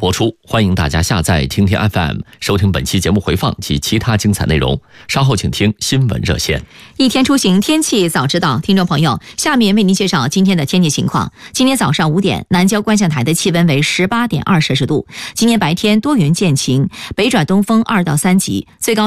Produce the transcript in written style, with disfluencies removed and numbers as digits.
播出，欢迎大家下载听听 FM 收听本期节目回放及其他精彩内容。稍后请听新闻热线。 一天出行，天气早知道。听众朋友，下面为您介绍今天的天气情况。今天早上5点，南郊观象台的气温为18.2摄氏度。今天白天多云见晴，北转东风2到3级，最高